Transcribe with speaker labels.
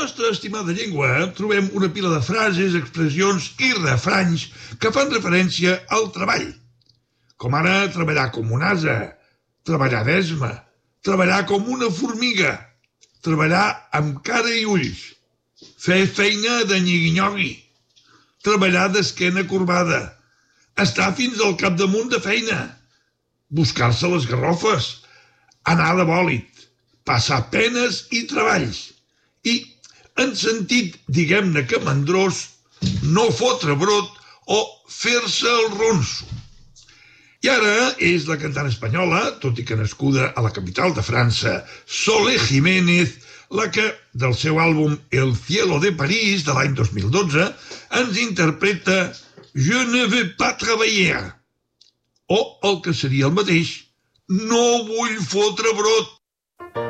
Speaker 1: nostra estimada llengua trobem una pila de frases, expressions i refranys que fan referència al treball. Com ara treballar com un ase, treballar d'esma, treballar com una formiga, treballar amb cara i ulls, fer feina de nyigui-nyogui, treballar d'esquena corbada, estar fins al capdamunt de feina, buscar-se les garrofes, anar de bòlit, passar penes i treballs. I, en sentit, diguem-ne que mandrós, no fotre brot o fer-se el ronso. I ara és la cantant espanyola, tot i que nascuda a la capital de França, Solé Jiménez, la que, del seu àlbum El cielo de París, de l'any 2012, ens interpreta Je ne veux pas travailler, o el que seria el mateix, no vull fotre brot.